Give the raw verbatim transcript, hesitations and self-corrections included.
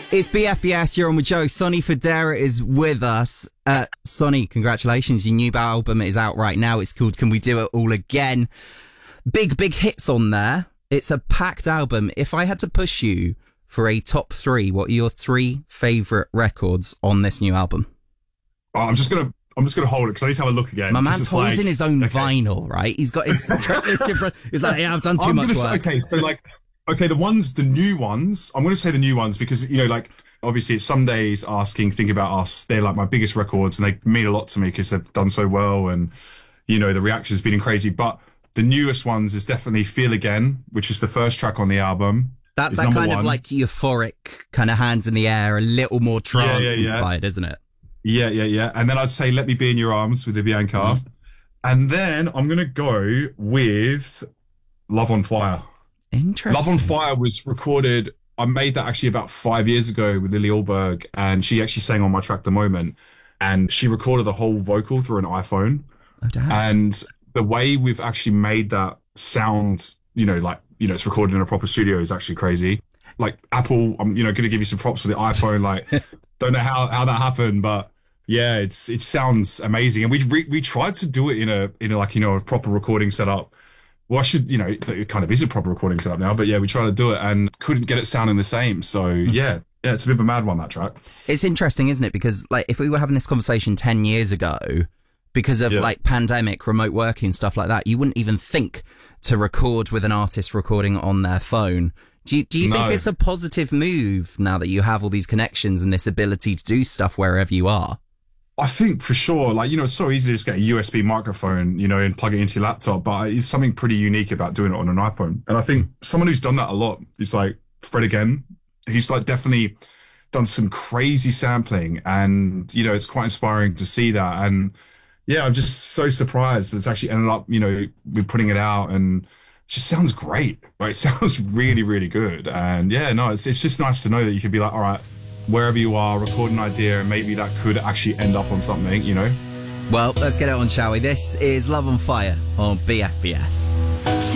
It's B F B S, you're on with Joe. Sonny Fodera is with us. Uh, Sonny, congratulations. Your new album is out right now. It's called Can We Do It All Again? Big, big hits on there. It's a packed album. If I had to push you for a top three, what are your three favourite records on this new album? Oh, I'm just going to I'm just going to hold it because I need to have a look again. My man's holding like, his own okay. vinyl, right? He's got his tracklist different. He's like, yeah, I've done too I'm much gonna work. Say, okay, so like, okay, the ones, the new ones, I'm going to say the new ones because, you know, like, obviously it's Some Days, Asking, Think About Us. They're like my biggest records and they mean a lot to me because they've done so well and, you know, the reaction's been crazy. But the newest ones is definitely Feel Again, which is the first track on the album. That's it's that kind one. of like euphoric, kind of hands in the air, a little more trance yeah, yeah, yeah. inspired, isn't it? Yeah, yeah, yeah. And then I'd say Let Me Be in Your Arms with the Bianca. Mm-hmm. And then I'm going to go with Love on Fire. Interesting. Love on Fire was recorded, I made that actually about five years ago with Lily Alberg, and she actually sang on my track The Moment. And she recorded the whole vocal through an iPhone. Oh, damn. And the way we've actually made that sound, you know, like, you know, it's recorded in a proper studio is actually crazy. Like Apple, I'm, you know, going to give you some props for the iPhone. Like, don't know how, how that happened, but yeah, it's it sounds amazing. And we re- we tried to do it in a in a, like, you know, a proper recording setup. Well, I should, you know, it kind of is a proper recording setup now, but yeah, we tried to do it and couldn't get it sounding the same. So yeah, yeah, it's a bit of a mad one, that track. It's interesting, isn't it? Because like if we were having this conversation ten years ago, because of yeah. like pandemic, remote working, stuff like that, you wouldn't even think to record with an artist recording on their phone. Do you, do you no. think it's a positive move now that you have all these connections and this ability to do stuff wherever you are? I think for sure, like, you know, it's so easy to just get a U S B microphone, you know, and plug it into your laptop, but it's something pretty unique about doing it on an iPhone. And I think someone who's done that a lot is like Fred Again. He's like definitely done some crazy sampling and, you know, it's quite inspiring to see that. And yeah, I'm just so surprised that it's actually ended up, you know, we're putting it out and it just sounds great. Like, it sounds really, really good. And yeah, no, it's it's just nice to know that you could be like, all right, wherever you are, record an idea and maybe that could actually end up on something, you know? Well, let's get it on, shall we? This is Love on Fire on B F B S.